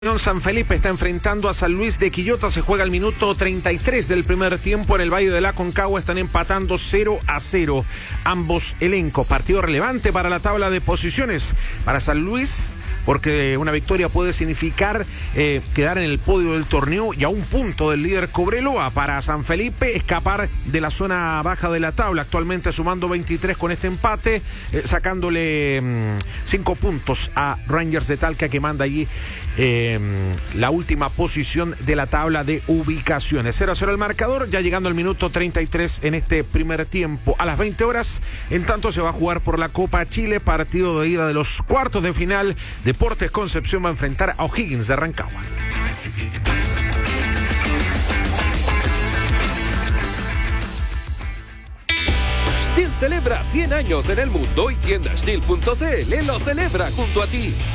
San Felipe está enfrentando a San Luis de Quillota. Se juega el minuto 33 del primer tiempo en el Valle de la Aconcagua. Están empatando 0-0 ambos elencos. Partido relevante para la tabla de posiciones para San Luis, porque una victoria puede significar quedar en el podio del torneo y a un punto del líder Cobreloa. Para San Felipe, escapar de la zona baja de la tabla, actualmente sumando 23 con este empate, sacándole 5 puntos a Rangers de Talca, que manda allí la última posición de la tabla de ubicaciones. 0-0 el marcador, ya llegando al minuto 33 en este primer tiempo. A las 20 horas, en tanto, se va a jugar por la Copa Chile, partido de ida de los cuartos de final. Deportes Concepción va a enfrentar a O'Higgins de Rancagua. Stihl celebra 100 años en el mundo y tienda Stihl.cl lo celebra junto a ti.